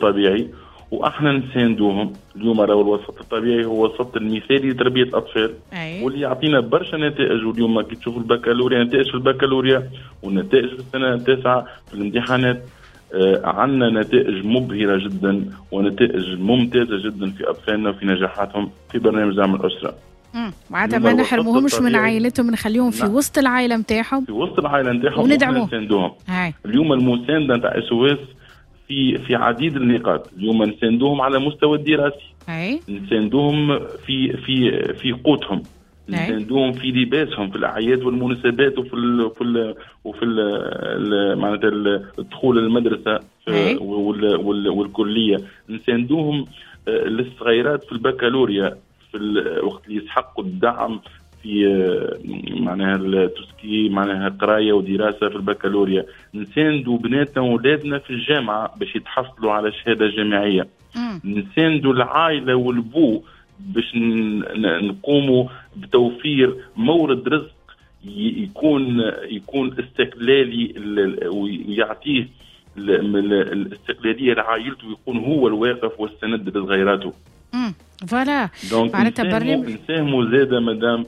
الطبيعي واحنا نساندوهم. اليوم راهو الوسط الطبيعي هو الوسط المثالي لتربيه الاطفال واللي يعطينا برشا نتائج. واليوم كي تشوف البكالوريا، نتائج في البكالوريا والنتائج في السنه التاسعه في الامتحانات، عندنا نتائج مبهره جدا ونتائج ممتازه جدا في اطفالنا وفي نجاحاتهم في برنامج دعم الاسره. معناتها ما نحرموهمش من عائلتهم، نخليهم في وسط العائله نتاعهم، في وسط العائله نتاعهم وندعموهم. اليوم المسانده نتاع SOS في عديد النقاط. اليوم نساندوهم على مستوى الدراسي، نساندوهم في قوتهم، نساندوهم في لباسهم في الاعياد والمناسبات وفي معناتها الدخول المدرسه والكليه. نساندوهم للصغيرات في البكالوريا في الوقت اللي يسحقوا الدعم في معناها التسكي، معناها قرايه ودراسه في البكالوريا. نساندوا بناتنا وولادنا في الجامعه باش يتحصلوا على شهاده جامعيه. نساندوا العائله والبو باش نقوموا بتوفير مورد رزق يكون استقلالي ويعطيه الاستقلاليه لعائلته، ويكون هو الواقف والسند لصغيراته. فوالا معناتها نساهموا زاده مدام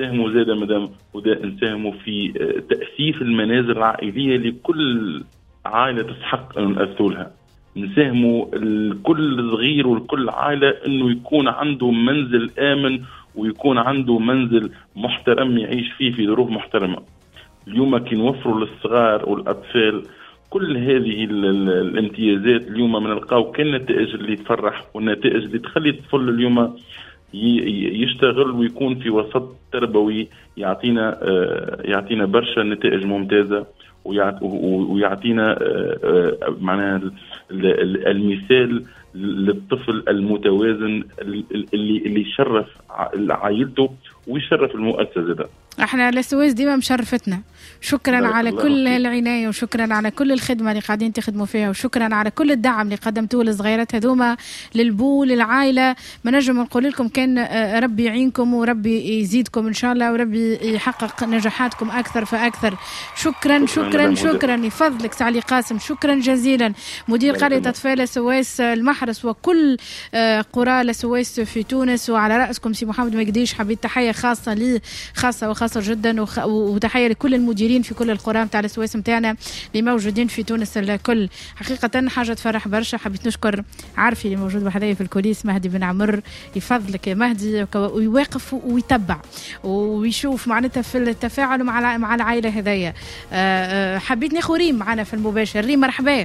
نساهموا في تأسيس المنازل العائليه لكل عائله تستحق ان نأسسوا لها. نساهموا الكل صغير والكل عائله انه يكون عنده منزل امن ويكون عنده منزل محترم يعيش فيه في ظروف محترمه. اليوم كي نوفروا للصغار والاطفال كل هذه الامتيازات، اليوم نلقاو كل النتائج اللي تفرح والنتائج اللي تخلي الطفل اليوم يشتغل ويكون في وسط تربوي يعطينا برشا نتائج ممتازه، ويعطينا معناها المثال للطفل المتوازن اللي يشرف عائلته ويشرف المؤسسه. احنا لسويس ديما مشرفتنا. شكرا على كل العنايه وشكرا على كل الخدمه اللي قاعدين تخدموا فيها، وشكرا على كل الدعم اللي قدمتوه للصغيرات هذوما، للبو للعائله. ما نجم نقول لكم كان ربي يعينكم وربي يزيدكم ان شاء الله وربي يحقق نجاحاتكم اكثر فاكثر. شكرا شكرا شكرا يفضلك سعلي قاسم، شكرا جزيلا مدير قريه اطفال لسويس المحرس وكل قرى لسويس في تونس، وعلى راسكم سي محمد مقديش. حبيت تحيه خاصه لي خاصه جدا، وتحيه لكل المديرين في كل القرى نتاع السويس نتاعنا اللي موجودين في تونس الكل. حقيقه حاجه تفرح برشا. حبيت نشكر عارفي اللي موجود بحذايا في الكوليس مهدي بن عمر، يفضلك يا مهدي، ويواقف ويتبع ويشوف معناتها في التفاعل مع العائله هذيا. حبيت ناخذ ريم معنا في المباشر. ريم مرحبا.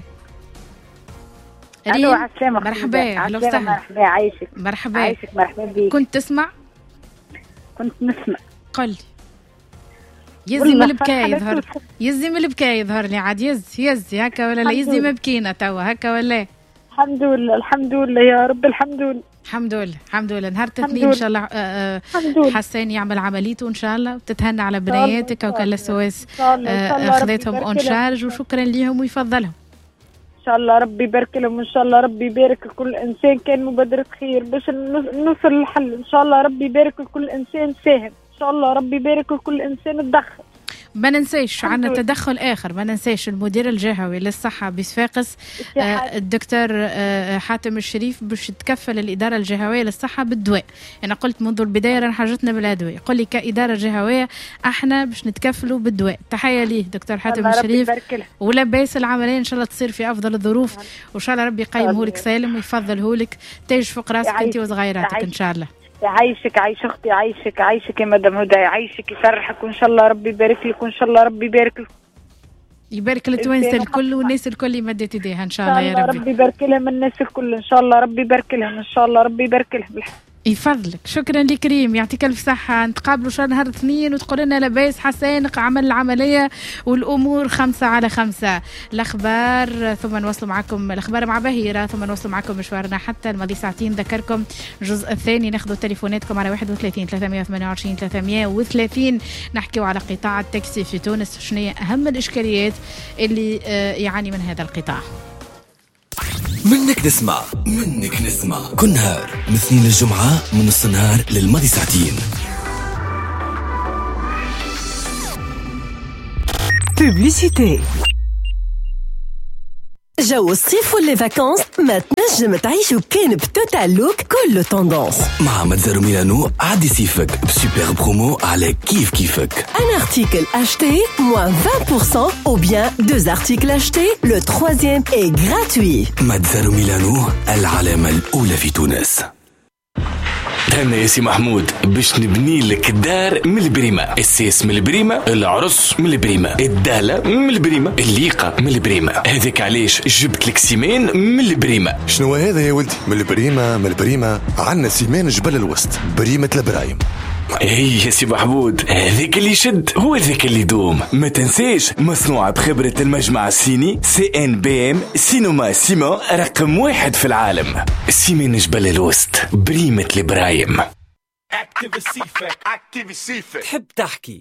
الو عسلامة. مرحبا. اهلا وسهلا. مرحبا عايشك. مرحبا. عايشك مرحبا بك. كنت تسمع؟ كنت نسمع. قل يزي من البكاء يظهر لي عاد يزي هكا ولا لا؟ يزي ما بكينا توا هكا ولا؟ الحمد لله يا رب. الحمد لله. نهار الاثنين ان شاء الله حسين يعمل عمليته ان شاء الله، وتتهنى على بنياتك وكل السويس اخذتهم اون شارج، وشكرا ليهم ويفضلهم ان شاء الله. ربي يبارك لهم ان شاء الله. ربي يبارك لكل انسان كان مبادرة خير باش نوصل للحل ان شاء الله. ربي يبارك لكل انسان ساهم ان شاء الله. ربي يبارك لكل انسان تدخل. ما ننساش عندنا تدخل آخر، ما ننساش المدير الجهوي للصحة بصفاقس الدكتور حاتم الشريف باش تكفل الإدارة الجهوية للصحة بالدواء. أنا قلت منذ البداية راه حاجتنا بالأدوية، يقول لي كإدارة جهوية احنا باش نتكفلوا بالدواء. تحية ليه دكتور حاتم الشريف، ولا باس العملية إن شاء الله تصير في أفضل الظروف، وإن شاء الله ربي يقيمه لك سالم ويفضله لك تاج فوق راسك أنت وصغيراتك إن شاء الله. يعيشك اختي، يعيشك يا مدام هدى، يعيشك يفرحك وان شاء الله ربي يبارك لك، وان شاء الله ربي يبارك للتوانسه الكل والناس الكل اللي مدت ايديها ان شاء الله يا ربي. ربي يبارك لهم الناس الكل ان شاء الله. ربي يبارك لهم ان شاء الله. ربي يبارك لهم يفضلك. شكرا لك كريم، يعطيك الف صحه. نتقابلوا شهر نهار اثنين وتقول لنا لاباس حسين عمل العمليه والامور 5/5. الاخبار ثم نوصل معكم الاخبار مع بهيره، ثم نوصل معكم مشوارنا حتى الماضي ساعتين. ذكركم الجزء الثاني ناخذ تليفوناتكم على 31 328 330. نحكيو على قطاع التاكسي في تونس، شنو هي اهم الاشكاليات اللي يعاني من هذا القطاع. منك نسمع كل نهار من الاثنين للجمعة من نص النهار للماضي ساعتين. بوبليسيتي. جو الصيف واللي فاكانس ما تنجم تعيشو كان بتوتال لوك كله توندونس. مع متزارو ميلانو عدي صيفك بسوبر برومو على كيفك. Un article acheté, moins 20%, ou bien 2 articles achetés, le 3e est gratuit. متزارو ميلانو العلامة الأولى في تونس. أنا يا سي محمود باش نبني لك الدار من البريمة، السيس من البريمة، العرس من البريمة، الدالة من البريمة، الليقة من البريمة. هذاك علاش جبت لك سيمان من البريمة. شنو هذا يا ولدي؟ من البريمة عندنا سيمان جبل الوسط بريمة البرايم. اي يا سي محمود، هذاك اللي يشد هو ذاك اللي يدوم. ما تنساش مصنوع بخبرة المجمع الصيني CNBM سينوما سيما رقم 1 في العالم. سيمان جبل الوسط بريمة البرايم. تحب تحكي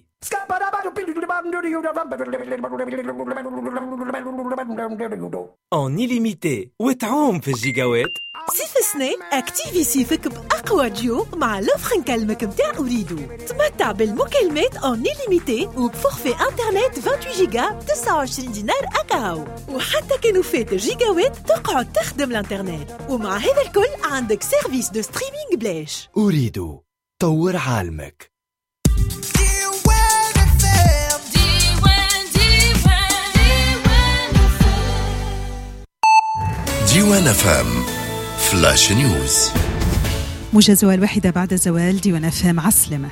en illimité وتعوم في الجيجاوات. صيف السنة اكتيفي صيفك بأقوى ديو مع لوفر نكلمك متاع أريدو. تمتع بالمكالمات en illimité وبفورفي انترنت 28 جيجا ب 29 دينار أكاو. وحتى كانوا فات الجيجاوات تقعد تخدم الانترنت. ومع هذا الكل عندك سيرفيس دو ستريمينج بلاش. أريدو طور عالمك. ديوان FM فلاش نيوز. موجز الواحدة بعد الزوال. ديوان FM عسلمة.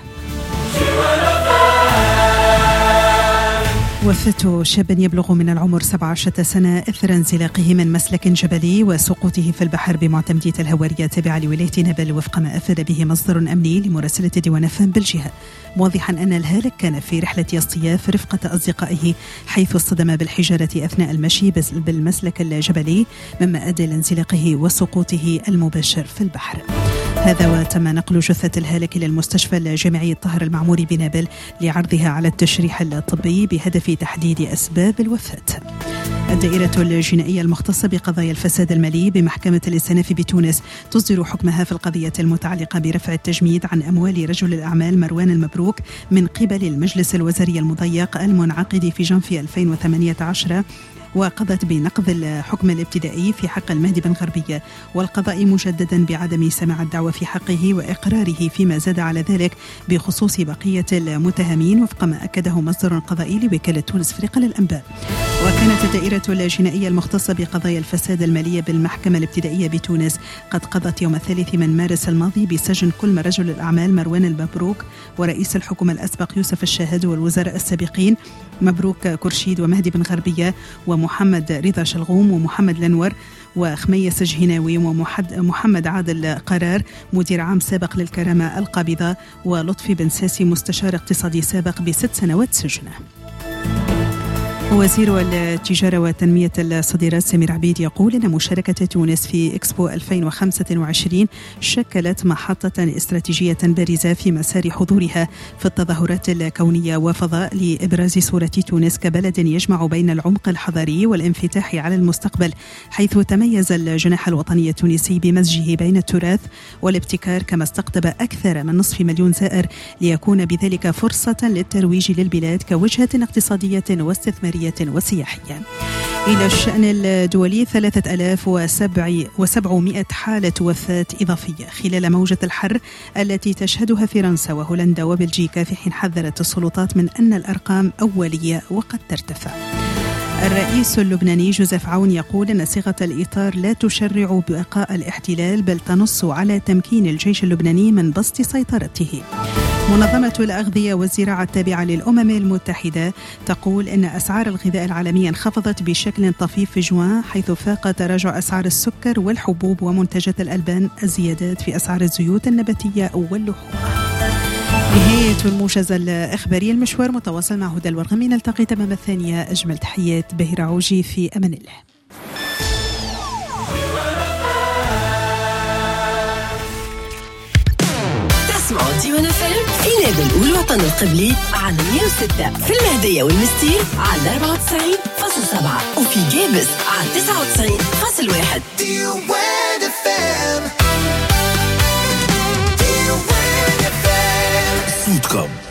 وفاة شاب يبلغ من العمر 17 سنة إثر انزلاقه من مسلك جبلي وسقوطه في البحر بمعتمدية الهوارية التابعة لولاية نابل، وفق ما أفاد به مصدر أمني لمراسلة ديوان FM بالجهة، موضحا أن الهالك كان في رحلة اصطياف رفقة أصدقائه حيث اصطدم بالحجارة أثناء المشي بالمسلك الجبلي، مما أدى لانزلاقه وسقوطه المباشر في البحر. هذا وتم نقل جثة الهالك إلى المستشفى الجامعي الطاهر المعموري بنابل لعرضها على التشريح الطبي بهدف تحديد أسباب الوفاة. الدائرة الجنائية المختصة بقضايا الفساد المالي بمحكمة الاستئناف بتونس تصدر حكمها في القضية المتعلقة برفع التجميد عن أموال رجل الأعمال مروان المبروك من قبل المجلس الوزاري المضيق المنعقد في جانفي 2018، وقضت بنقض الحكم الابتدائي في حق المهدي بن غربية والقضاء مجددا بعدم سماع الدعوة في حقه وإقراره فيما زاد على ذلك بخصوص بقية المتهمين، وفق ما أكده مصدر قضائي لوكالة تونس فريق للأنباء. وكانت الدائرة الجنائية المختصة بقضايا الفساد المالية بالمحكمة الابتدائية بتونس قد قضت يوم 3 من مارس الماضي بسجن كل من رجل الأعمال مروان المبروك ورئيس الحكومة الأسبق يوسف الشاهد والوزراء السابقين مبروك كرشيد ومهدي بن غربية ومحمد رضا شلغوم ومحمد لنور وخميس الجهناوي ومحمد عادل قرار مدير عام سابق للكرامة القابضة ولطفي بن ساسي مستشار اقتصادي سابق ب6 سنوات سجن. وزير التجارة وتنمية الصادرات سمير عبيد يقول أن مشاركة تونس في إكسبو 2025 شكلت محطة استراتيجية بارزة في مسار حضورها في التظاهرات الكونية وفضاء لإبراز صورة تونس كبلد يجمع بين العمق الحضاري والانفتاح على المستقبل، حيث تميز الجناح الوطني التونسي بمزجه بين التراث والابتكار، كما استقطب أكثر من 500,000 زائر ليكون بذلك فرصة للترويج للبلاد كوجهة اقتصادية واستثمارية وسياحية. إلى الشأن الدولي 3700 حالة وفاة إضافية خلال موجة الحر التي تشهدها فرنسا وهولندا وبلجيكا، في حين حذرت السلطات من أن الأرقام أولية وقد ترتفع. الرئيس اللبناني جوزيف عون يقول أن صيغة الإطار لا تشرع بقاء الاحتلال بل تنص على تمكين الجيش اللبناني من بسط سيطرته. منظمة الأغذية والزراعة التابعة للأمم المتحدة تقول أن أسعار الغذاء العالمية انخفضت بشكل طفيف في جوان، حيث فاق تراجع أسعار السكر والحبوب ومنتجات الألبان الزيادات في أسعار الزيوت النباتية واللحوم. نهاية الموجز الإخباري. المشوار متواصل مع هدى الورغمي. نلتقي تمام الثانية. أجمل تحيات بهيرة عوجي، في أمان الله. تسمعوا ديوان FM في نادي الوطن القبلي على 106 في المهدية والمستير على 94.7 وفي جابس على 99.1. ديوان FM صوتكم.